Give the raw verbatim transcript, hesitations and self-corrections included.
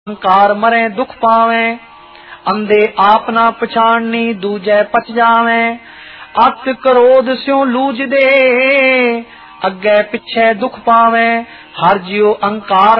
अंकार मरे दुख पावे, अंधे आप ना पछाणनी दूजे पच जावे। अत क्रोध स्यों लूज दे, अगे पिछे दुख पावे। हर जियो अंकार